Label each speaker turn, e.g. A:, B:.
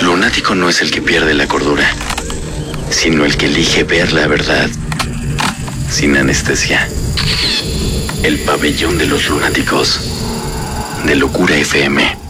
A: Lunático no es el que pierde la cordura, sino el que elige ver la verdad sin anestesia. El pabellón de los lunáticos, de Locura FM.